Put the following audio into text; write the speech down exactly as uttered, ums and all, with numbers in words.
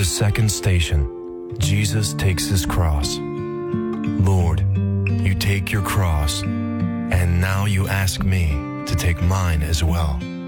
the second station, Jesus takes his cross. Lord, you take your cross, and now you ask me to take mine as well.